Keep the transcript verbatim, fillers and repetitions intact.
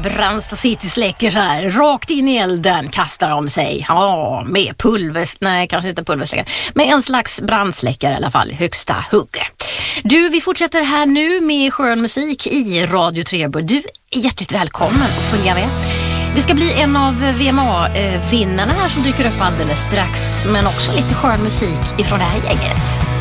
Brandsta City släcker så här, rakt in i elden kastar de sig. Ja, med pulver, nej kanske inte pulversläckare, med en slags brandsläckare i alla fall, högsta hugg. Du, vi fortsätter här nu med skön musik i Radio Trebur. Du är hjärtligt välkommen att följa med. Det ska bli en av V M A-vinnarna här som dyker upp alldeles strax, men också lite skön musik ifrån det här gänget.